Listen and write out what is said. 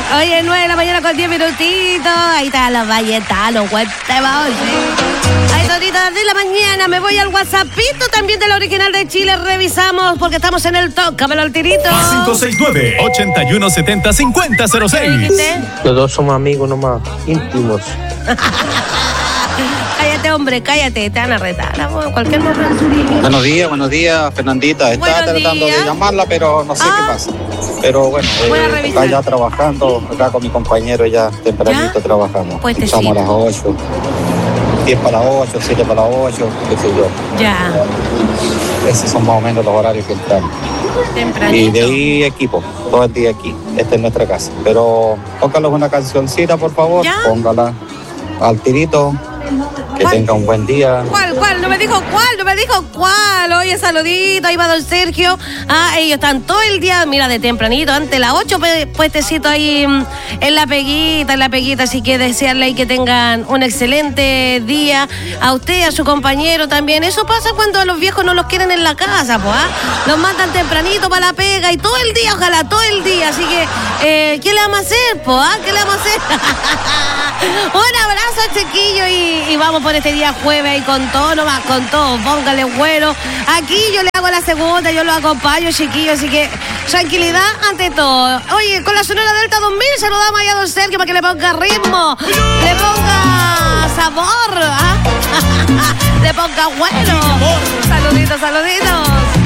Oye, 9 de la mañana con 10 minutitos. Ahí están los Valletano, cuéntame, Ahí toditas de la mañana. Me voy al WhatsAppito también de la original de Chile. Revisamos porque estamos en el Tócamelo al tirito. 569-8170-5006. Los dos somos amigos nomás, íntimos. Cállate, hombre, cállate. Te van a retar cualquier momento. Buenos días, Fernandita. Estaba tratando de llamarla, pero no sé qué pasa. Pero bueno, está ya trabajando acá con mi compañero, ya tempranito ¿Ya? trabajamos. Pues Estamos a las 8, 10 para las 8, 7 para las 8, qué sé yo. Ya. Esos son más o menos los horarios que entramos. Tempranito. Y de ahí equipo, todo el día aquí. Esta es nuestra casa. Pero póngalos una cancioncita, por favor. ¿Ya? Póngala al tirito. Que tenga un buen día. ¿Cuál? No me dijo cuál. Oye, saludito, ahí va don Sergio. Ellos están todo el día, mira, de tempranito, antes de las 8, puestecito ahí en la peguita, así que desearle ahí que tengan un excelente día. A usted, a su compañero también. Eso pasa cuando a los viejos no los quieren en la casa, pues, los mandan tempranito para la pega y todo el día, ojalá, todo el día. Así que, ¿qué le vamos a hacer, pues? ¿Qué le vamos a hacer? Un abrazo, chiquillo, y vamos por este día jueves y con todo, nomás, con todo, póngale güero. Aquí yo le hago la segunda, yo lo acompaño, chiquillo, así que tranquilidad ante todo. Oye, con la Sonora Delta 2000 saludamos ahí a don Sergio para que le ponga ritmo, le ponga sabor, le ponga güero. Saluditos.